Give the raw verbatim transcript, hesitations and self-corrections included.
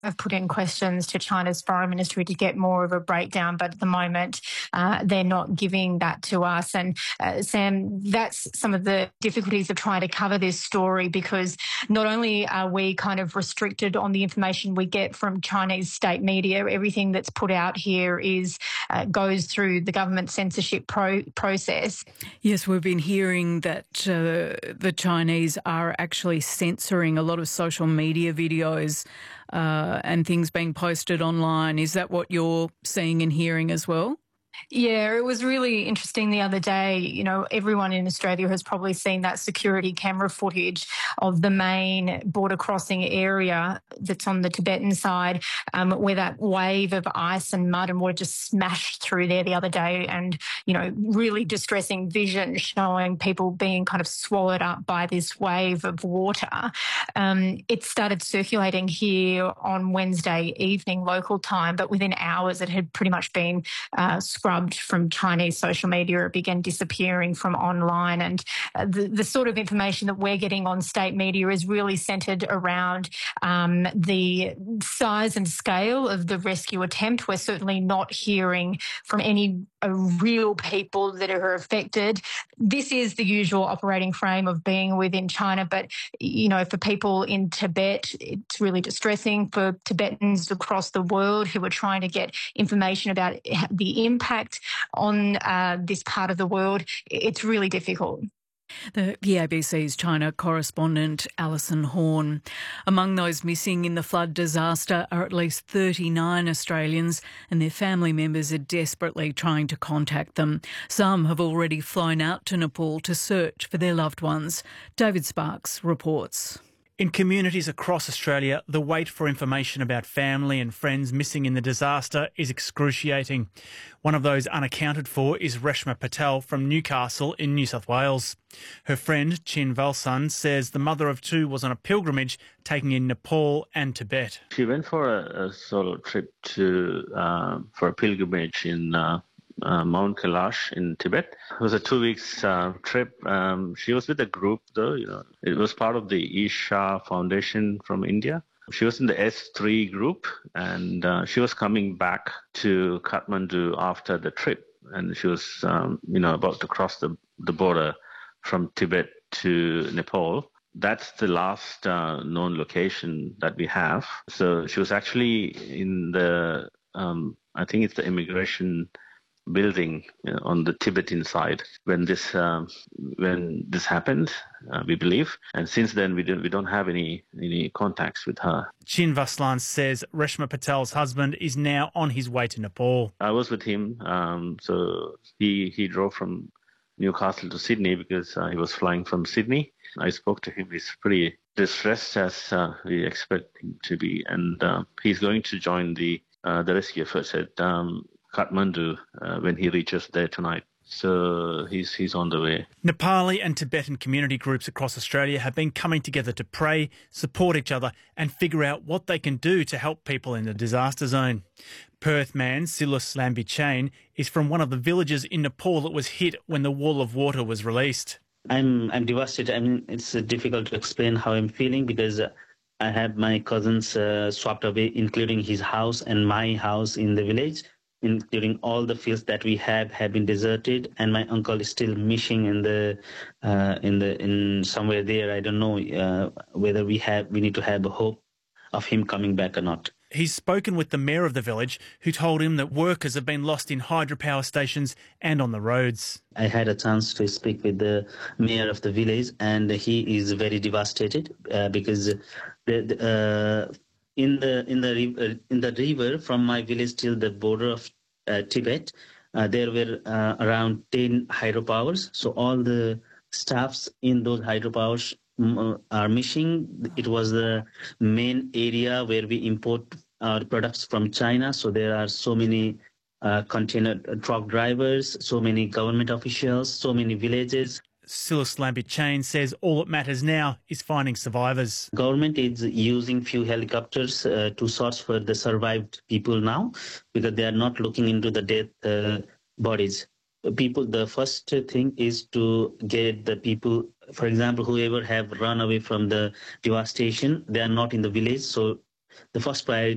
I've put in questions to China's foreign ministry to get more of a breakdown, but at the moment uh, they're not giving that to us. And uh, Sam, that's some of the difficulties of trying to cover this story, because not only are we kind of restricted on the information we get from Chinese state media, everything that's put out here is uh, goes through the government censorship pro- process. Yes, we've been hearing that uh, the Chinese are actually censoring a lot of social media videos Uh, and things being posted online. Is that what you're seeing and hearing as well? Yeah, it was really interesting the other day. You know, everyone in Australia has probably seen that security camera footage of the main border crossing area that's on the Tibetan side, um, where that wave of ice and mud and water just smashed through there the other day, and, you know, really distressing vision showing people being kind of swallowed up by this wave of water. Um, it started circulating here on Wednesday evening local time, but within hours it had pretty much been uh, scrubbed from Chinese social media. It began disappearing from online, and uh, the, the sort of information that we're getting on state media is really centred around um, the size and scale of the rescue attempt. We're certainly not hearing from any uh, real people that are affected. This is the usual operating frame of being within China, but, you know, for people in Tibet, it's really distressing. For Tibetans across the world who are trying to get information about the impact on uh, this part of the world, it's really difficult. The, the A B C's China correspondent Alison Horn. Among those missing in the flood disaster are at least thirty-nine Australians, and their family members are desperately trying to contact them. Some have already flown out to Nepal to search for their loved ones. David Sparks reports. In communities across Australia, the wait for information about family and friends missing in the disaster is excruciating. One of those unaccounted for is Reshma Patel from Newcastle in New South Wales. Her friend, Chin Valsan, says the mother of two was on a pilgrimage taking in Nepal and Tibet. She went for a, a solo trip to uh, for a pilgrimage in uh, Uh, Mount Kailash in Tibet. It was a two weeks uh, trip. Um, she was with a group, though. You know, it was part of the Isha Foundation from India. She was in the S three group, and uh, she was coming back to Kathmandu after the trip, and she was, um, you know, about to cross the the border from Tibet to Nepal. That's the last uh, known location that we have. So she was actually in the, um, I think it's the immigration building, you know, on the Tibetan side when this um, when this happened, uh, we believe, and since then we don't we don't have any any contacts with her. Chin Vaslan says Reshma Patel's husband is now on his way to Nepal. I was with him, um, so he he drove from Newcastle to Sydney because uh, he was flying from Sydney. I spoke to him. He's pretty distressed, as uh, we expect him to be, and uh, he's going to join the uh, the rescue efforts at Um, Kathmandu uh, when he reaches there tonight. So he's he's on the way. Nepali and Tibetan community groups across Australia have been coming together to pray, support each other and figure out what they can do to help people in the disaster zone. Perth man Silas Lambichain is from one of the villages in Nepal that was hit when the wall of water was released. I'm I'm devastated. I mean, it's uh, difficult to explain how I'm feeling because uh, I had my cousins uh, swept away, including his house and my house in the village, including all the fields that we have have been deserted, and my uncle is still missing in the uh, in the in somewhere there. I don't know uh, whether we have we need to have a hope of him coming back or not. He's spoken with the mayor of the village, who told him that workers have been lost in hydropower stations and on the roads. I had a chance to speak with the mayor of the village, and he is very devastated uh, because the, the, uh, in the in the river, in the river from my village till the border of uh, Tibet, uh, there were uh, around ten hydropowers. So all the staffs in those hydropowers are missing. It was the main area where we import our products from China. So there are so many uh, container truck drivers, so many government officials, so many villages. Silas Lambichain says all that matters now is finding survivors. Government is using few helicopters uh, to search for the survived people now, because they are not looking into the dead uh, bodies. People, the first thing is to get the people, for example, whoever have run away from the devastation, they are not in the village. So the first priority